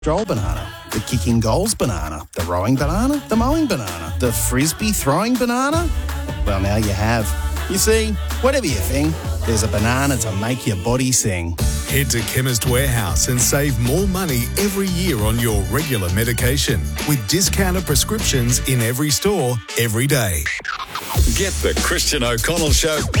Stroll banana, the kicking goals banana, the rowing banana, the mowing banana, the frisbee throwing banana? Well, now you have. You see, whatever you think, there's a banana to make your body sing. Head to Chemist Warehouse and save more money every year on your regular medication with discounted prescriptions in every store, every day. Get the Christian O'Connell Show